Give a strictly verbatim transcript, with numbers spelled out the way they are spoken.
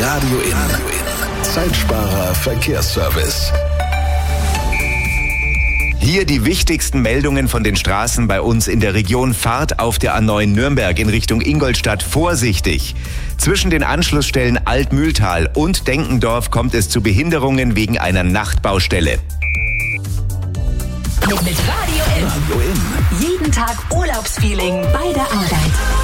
Radio In. Zeitsparer Verkehrsservice. Hier die wichtigsten Meldungen von den Straßen bei uns in der Region. Fahrt auf der A neun Nürnberg in Richtung Ingolstadt vorsichtig. Zwischen den Anschlussstellen Altmühltal und Denkendorf kommt es zu Behinderungen wegen einer Nachtbaustelle. Mit, mit Radio In. Radio In. Jeden Tag Urlaubsfeeling bei der Arbeit.